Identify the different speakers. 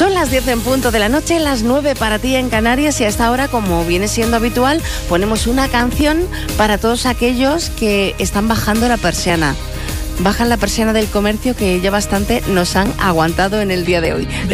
Speaker 1: Son las 10 en punto de la noche, las 9 para ti en Canarias, y a esta hora, como viene siendo habitual, ponemos una canción para todos aquellos que están bajando la persiana. Bajan la persiana del comercio, que ya bastante nos han aguantado en el día de hoy.